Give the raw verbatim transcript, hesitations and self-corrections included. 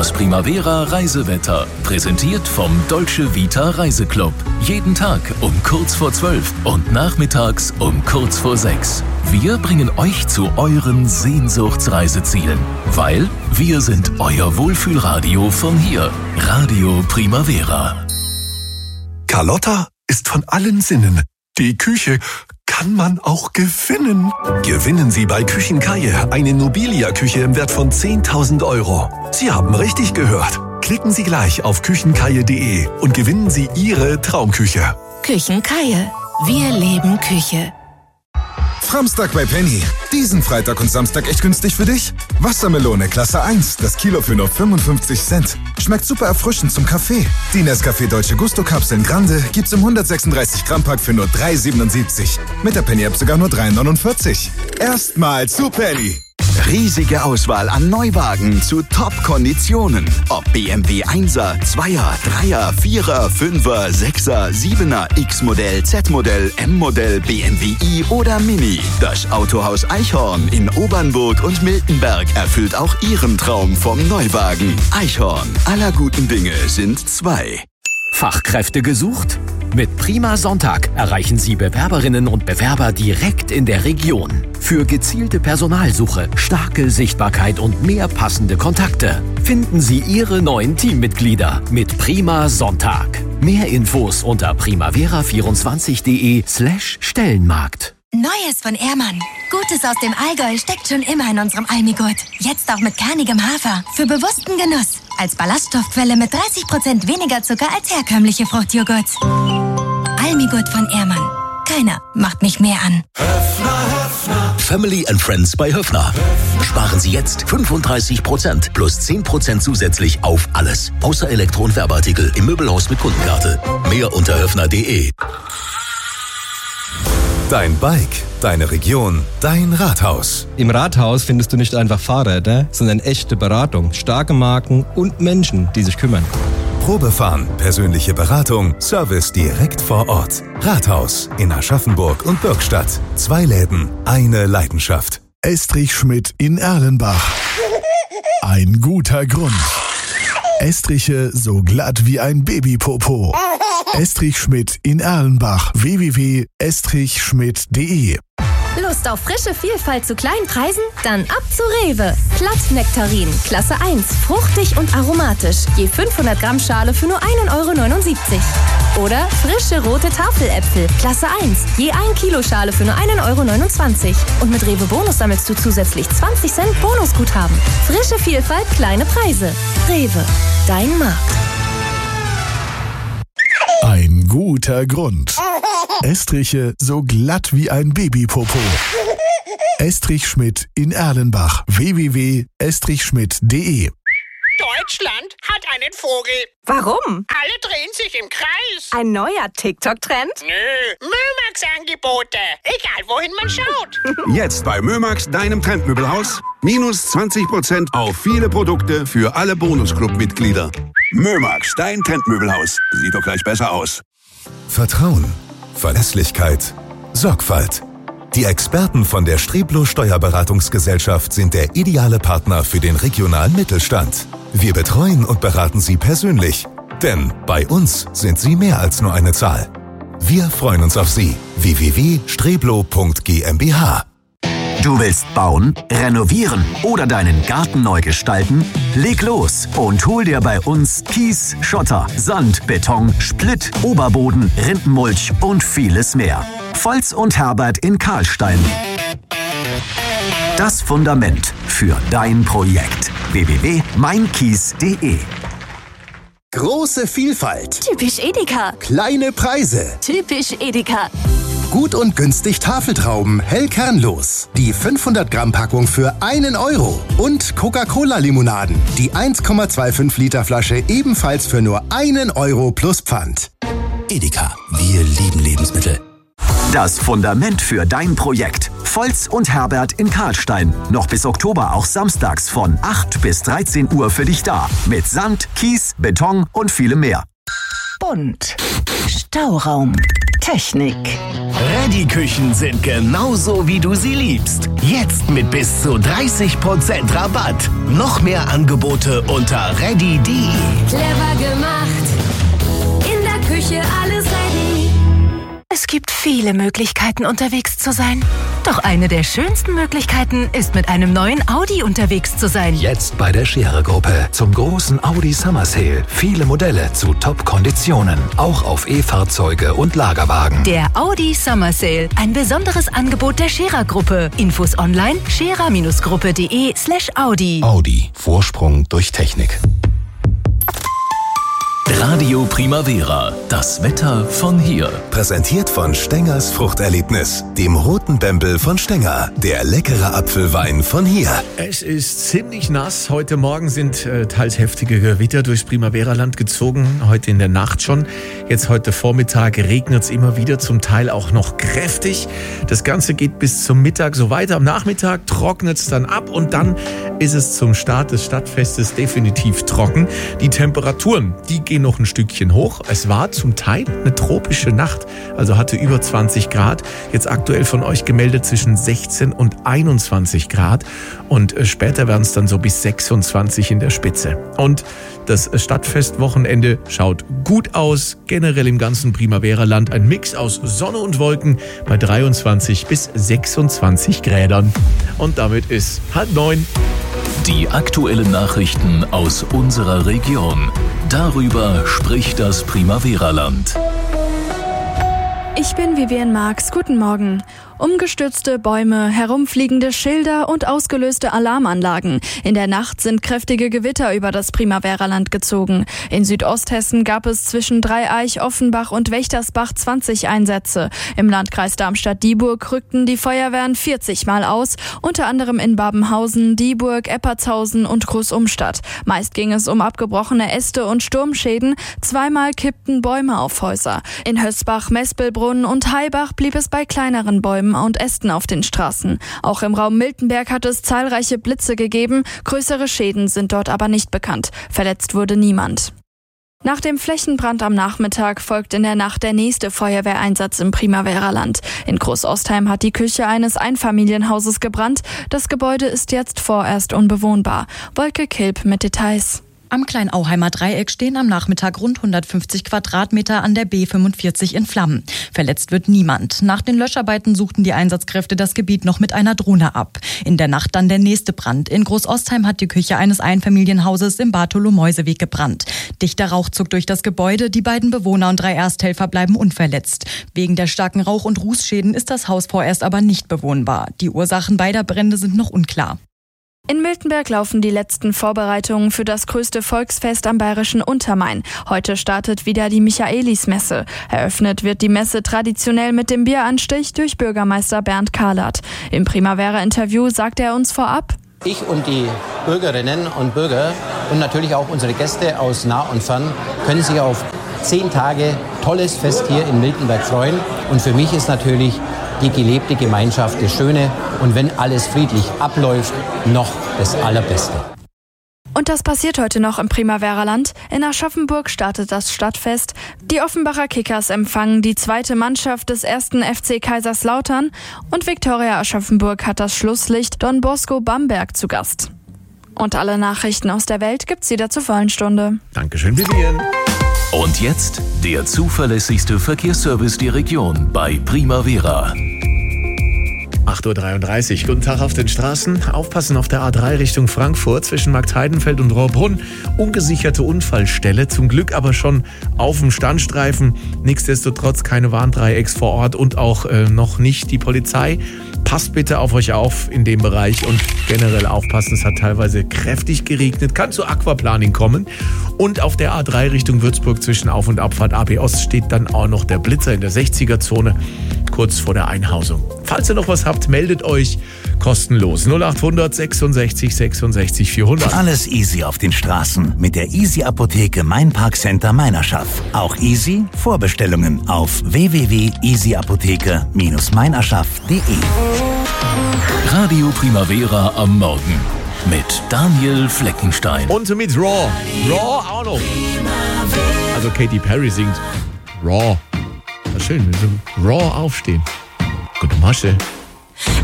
Das Primavera Reisewetter. Präsentiert vom Dolce Vita Reiseclub. Jeden Tag um kurz vor zwölf und nachmittags um kurz vor sechs. Wir bringen euch zu euren Sehnsuchtsreisezielen. Weil wir sind euer Wohlfühlradio von hier. Radio Primavera. Carlotta ist von allen Sinnen. Die Küche kann man auch gewinnen. Gewinnen Sie bei Küchenkaje eine Nobilia-Küche im Wert von zehntausend Euro. Sie haben richtig gehört. Klicken Sie gleich auf küchenkaje punkt de und gewinnen Sie Ihre Traumküche. Küchenkaje. Wir leben Küche. Samstag bei Penny. Diesen Freitag und Samstag echt günstig für dich? Wassermelone Klasse eins, das Kilo für nur fünfundfünfzig Cent. Schmeckt super erfrischend zum Kaffee. Die Nescafé Dolce Gusto Kapseln Grande gibt's im hundertsechsunddreißig Gramm Pack für nur drei siebenundsiebzig. Mit der Penny App sogar nur drei neunundvierzig. Erstmal zu Penny. Riesige Auswahl an Neuwagen zu Top-Konditionen. Ob B M W Einser, Zweier, Dreier, Vierer, Fünfer, Sechser, Siebener, X-Modell, Z-Modell, M-Modell, B M W i oder Mini. Das Autohaus Eichhorn in Obernburg und Miltenberg erfüllt auch Ihren Traum vom Neuwagen. Eichhorn, aller guten Dinge sind zwei. Fachkräfte gesucht? Mit Prima Sonntag erreichen Sie Bewerberinnen und Bewerber direkt in der Region. Für gezielte Personalsuche, starke Sichtbarkeit und mehr passende Kontakte finden Sie Ihre neuen Teammitglieder mit Prima Sonntag. Mehr Infos unter primavera vierundzwanzig punkt de slash Stellenmarkt. Neues von Ehrmann. Gutes aus dem Allgäu steckt schon immer in unserem Almigurt. Jetzt auch mit kernigem Hafer. Für bewussten Genuss. Als Ballaststoffquelle mit dreißig Prozent weniger Zucker als herkömmliche Fruchtjoghurts. Almigurt von Ehrmann. Keiner macht mich mehr an. Höfner, Höfner. Family and Friends bei Höfner. Sparen Sie jetzt fünfunddreißig Prozent plus zehn Prozent zusätzlich auf alles. Außer Elektro- und Werbeartikel im Möbelhaus mit Kundenkarte. Mehr unter höfner punkt de. Dein Bike, deine Region, dein Rathaus. Im Rathaus findest du nicht einfach Fahrräder, sondern echte Beratung, starke Marken und Menschen, die sich kümmern. Probefahren, persönliche Beratung, Service direkt vor Ort. Rathaus in Aschaffenburg und Bürgstadt. Zwei Läden, eine Leidenschaft. Estrich Schmidt in Erlenbach. Ein guter Grund. Estriche so glatt wie ein Babypopo. Estrich Schmidt in Erlenbach. w w w punkt estrich schmidt punkt de. Lust auf frische Vielfalt zu kleinen Preisen? Dann ab zu Rewe. Glattnektarin, Klasse eins, fruchtig und aromatisch. Je fünfhundert Gramm Schale für nur ein Euro neunundsiebzig. Oder frische rote Tafeläpfel, Klasse eins, je ein Kilo Schale für nur ein Euro neunundzwanzig. Und mit Rewe Bonus sammelst du zusätzlich zwanzig Cent Bonusguthaben. Frische Vielfalt, kleine Preise. Rewe, dein Markt. Ein guter Grund. Estriche so glatt wie ein Babypopo. Estrich Schmidt in Erlenbach. w w w punkt estrich schmidt punkt de. Deutschland hat einen Vogel. Warum? Alle drehen sich im Kreis. Ein neuer TikTok-Trend? Nö, Mömax-Angebote. Egal, wohin man schaut. Jetzt bei Mömax, deinem Trendmöbelhaus. Minus zwanzig Prozent auf viele Produkte für alle Bonusclub-Mitglieder. Mömax, dein Trendmöbelhaus. Sieht doch gleich besser aus. Vertrauen, Verlässlichkeit, Sorgfalt. Die Experten von der Streblo Steuerberatungsgesellschaft sind der ideale Partner für den regionalen Mittelstand. Wir betreuen und beraten Sie persönlich. Denn bei uns sind Sie mehr als nur eine Zahl. Wir freuen uns auf Sie. w w w punkt streblo punkt gmbh. Du willst bauen, renovieren oder deinen Garten neu gestalten? Leg los und hol dir bei uns Kies, Schotter, Sand, Beton, Splitt, Oberboden, Rindenmulch und vieles mehr. Volz und Herbert in Karlstein. Das Fundament für dein Projekt. w w w punkt mein kies punkt de. Große Vielfalt. Typisch Edeka. Kleine Preise. Typisch Edeka. Gut und günstig Tafeltrauben, hell kernlos. Die fünfhundert Gramm Packung für einen Euro. Und Coca-Cola-Limonaden. Die eins Komma fünfundzwanzig Liter Flasche ebenfalls für nur einen Euro plus Pfand. Edeka, wir lieben Lebensmittel. Das Fundament für dein Projekt. Volz und Herbert in Karlstein. Noch bis Oktober auch samstags von acht bis dreizehn Uhr für dich da. Mit Sand, Kies, Beton und vielem mehr. Bunt. Stauraum. Technik. Ready-Küchen sind genauso, wie du sie liebst. Jetzt mit bis zu dreißig Prozent Rabatt. Noch mehr Angebote unter ready punkt de. Clever gemacht. In der Küche alles ready. Es gibt viele Möglichkeiten, unterwegs zu sein. Doch eine der schönsten Möglichkeiten ist, mit einem neuen Audi unterwegs zu sein. Jetzt bei der Scherer-Gruppe zum großen Audi Summer Sale. Viele Modelle zu Top-Konditionen. Auch auf E-Fahrzeuge und Lagerwagen. Der Audi Summer Sale. Ein besonderes Angebot der Scherer-Gruppe. Infos online scherer-gruppe.de slash Audi. Audi. Vorsprung durch Technik. Radio Primavera, das Wetter von hier. Präsentiert von Stengers Fruchterlebnis, dem roten Bembel von Stenger, der leckere Apfelwein von hier. Es ist ziemlich nass. Heute Morgen sind äh, teils heftige Gewitter durchs Primavera-Land gezogen. Heute in der Nacht schon. Jetzt heute Vormittag regnet es immer wieder, zum Teil auch noch kräftig. Das Ganze geht bis zum Mittag so weiter. Am Nachmittag trocknet es dann ab und dann ist es zum Start des Stadtfestes definitiv trocken. Die Temperaturen, die gehen noch ein Stückchen hoch. Es war zum Teil eine tropische Nacht, also hatte über zwanzig Grad. Jetzt aktuell von euch gemeldet zwischen sechzehn und einundzwanzig Grad und später werden es dann so bis sechsundzwanzig in der Spitze. Und das Stadtfestwochenende schaut gut aus. Generell im ganzen Primavera-Land ein Mix aus Sonne und Wolken bei dreiundzwanzig bis sechsundzwanzig Grädern. Und damit ist halb neun. Die aktuellen Nachrichten aus unserer Region. Darüber spricht das Primavera-Land. Ich bin Vivian Marx. Guten Morgen. Umgestürzte Bäume, herumfliegende Schilder und ausgelöste Alarmanlagen. In der Nacht sind kräftige Gewitter über das Primavera-Land gezogen. In Südosthessen gab es zwischen Dreieich, Offenbach und Wächtersbach zwanzig Einsätze. Im Landkreis Darmstadt-Dieburg rückten die Feuerwehren vierzig Mal aus, unter anderem in Babenhausen, Dieburg, Eppertshausen und Großumstadt. Meist ging es um abgebrochene Äste und Sturmschäden. Zweimal kippten Bäume auf Häuser. In Hösbach, Mespelbrunn und Haibach blieb es bei kleineren Bäumen und Ästen auf den Straßen. Auch im Raum Miltenberg hat es zahlreiche Blitze gegeben. Größere Schäden sind dort aber nicht bekannt. Verletzt wurde niemand. Nach dem Flächenbrand am Nachmittag folgt in der Nacht der nächste Feuerwehreinsatz im Primavera-Land. In Großostheim hat die Küche eines Einfamilienhauses gebrannt. Das Gebäude ist jetzt vorerst unbewohnbar. Wolke Kilp mit Details. Am Kleinauheimer Dreieck stehen am Nachmittag rund hundertfünfzig Quadratmeter an der B fünfundvierzig in Flammen. Verletzt wird niemand. Nach den Löscharbeiten suchten die Einsatzkräfte das Gebiet noch mit einer Drohne ab. In der Nacht dann der nächste Brand. In Großostheim hat die Küche eines Einfamilienhauses im Bartholomäuseweg gebrannt. Dichter Rauch zog durch das Gebäude. Die beiden Bewohner und drei Ersthelfer bleiben unverletzt. Wegen der starken Rauch- und Rußschäden ist das Haus vorerst aber nicht bewohnbar. Die Ursachen beider Brände sind noch unklar. In Miltenberg laufen die letzten Vorbereitungen für das größte Volksfest am bayerischen Untermain. Heute startet wieder die Michaelismesse. Eröffnet wird die Messe traditionell mit dem Bieranstich durch Bürgermeister Bernd Kahlert. Im Primavera-Interview sagt er uns vorab: Ich und die Bürgerinnen und Bürger und natürlich auch unsere Gäste aus nah und fern können sich auf zehn Tage tolles Fest hier in Miltenberg freuen. Und für mich ist natürlich die gelebte Gemeinschaft das Schöne und wenn alles friedlich abläuft, noch das Allerbeste. Und das passiert heute noch im Primavera-Land. In Aschaffenburg startet das Stadtfest. Die Offenbacher Kickers empfangen die zweite Mannschaft des ersten F C Kaiserslautern und Viktoria Aschaffenburg hat das Schlusslicht Don Bosco Bamberg zu Gast. Und alle Nachrichten aus der Welt gibt's wieder zur vollen Stunde. Dankeschön, Vivian. Und jetzt der zuverlässigste Verkehrsservice der Region bei Primavera. acht Uhr dreiunddreißig. Guten Tag auf den Straßen. Aufpassen auf der A drei Richtung Frankfurt zwischen Marktheidenfeld und Rohrbrunn. Ungesicherte Unfallstelle. Zum Glück aber schon auf dem Standstreifen. Nichtsdestotrotz keine Warndreiecks vor Ort und auch äh, noch nicht die Polizei. Passt bitte auf euch auf in dem Bereich und generell aufpassen. Es hat teilweise kräftig geregnet. Kann zu Aquaplaning kommen. Und auf der A drei Richtung Würzburg zwischen Auf- und Abfahrt A B Ost steht dann auch noch der Blitzer in der sechziger-Zone. Kurz vor der Einhausung. Falls ihr noch was habt, meldet euch kostenlos. null achthundert sechsundsechzig sechsundsechzig vierhundert. Alles easy auf den Straßen mit der Easy Apotheke Mein Parkcenter Meinerschaft. Auch easy Vorbestellungen auf w w w punkt easy apotheke Bindestrich meinerschaft punkt de. Radio Primavera am Morgen mit Daniel Fleckenstein. Und mit Raw. Raw auch noch. Also Katy Perry singt Raw. Das schön, wenn so raw aufstehen. Gute Masche.